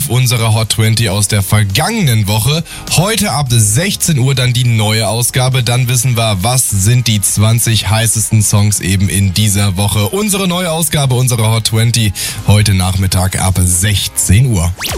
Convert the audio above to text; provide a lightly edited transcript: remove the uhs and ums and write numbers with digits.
unserer Hot 20 aus der vergangenen Woche. Heute ab 16 Uhr dann die neue Ausgabe. Dann wissen wir, was sind die 20 heißesten Songs eben in dieser Woche. Unsere neue Ausgabe, unsere Hot 20, heute Nachmittag ab 16 Uhr.